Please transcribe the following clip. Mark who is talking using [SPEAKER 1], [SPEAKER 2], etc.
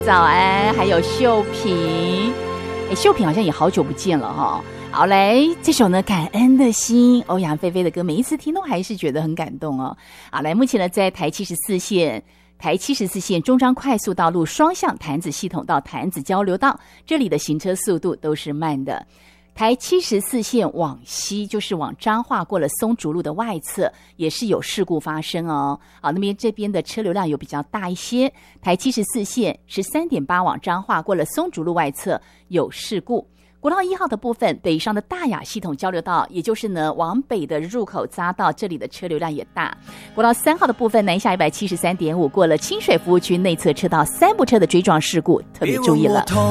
[SPEAKER 1] 早安，还有秀萍，秀萍好像也好久不见了哈。好，来这首呢，感恩的心，欧阳菲菲的歌，每一次听都还是觉得很感动哦。好，来，目前呢，在台74线中彰快速道路双向潭子系统到潭子交流道，这里的行车速度都是慢的。台74线往西，就是往彰化过了松竹路的外侧，也是有事故发生哦。好，那边这边的车流量有比较大一些。台74线13.8往彰化过了松竹路外侧有事故。国道1号的部分，北上的大雅系统交流道，也就是呢往北的入口匝道，这里的车流量也大。国道3号的部分，南下173.5过了清水服务区内侧车道，3部车的追撞事故，特别注意了。